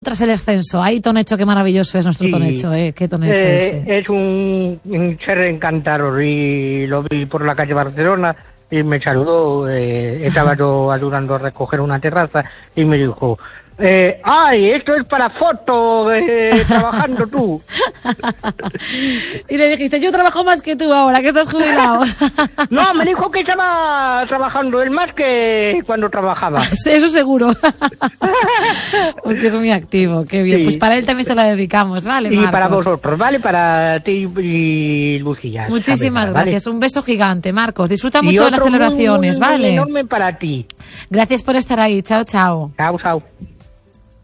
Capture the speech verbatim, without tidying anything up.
Tras el ascenso, ahí Tonecho, qué maravilloso es nuestro sí. Tonecho, eh, qué Tonecho eh, este. Es un, un ser encantador y lo vi por la calle Barcelona y me saludó, eh, estaba yo ayudando a recoger una terraza y me dijo, eh, ¡ay, esto es para foto, eh, trabajando tú! Y le dijiste, yo trabajo más que tú ahora, que estás jubilado. No, me dijo que estaba trabajando él más que cuando trabajaba. Eso seguro. Porque es muy activo, qué bien. Sí. Pues para él también se la dedicamos, ¿vale, Marcos? Y para vosotros, ¿vale? Para ti y Lucía. Muchísimas ¿sabes? gracias. ¿Vale? Un beso gigante, Marcos. Disfruta y mucho de las celebraciones, muy, muy, ¿vale? Muy enorme para ti. Gracias por estar ahí. Chao, chao. Chao, chao.